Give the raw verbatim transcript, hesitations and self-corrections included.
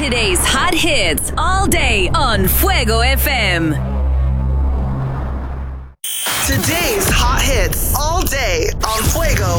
Today's hot hits all day on Fuego F M. Today's hot hits all day on Fuego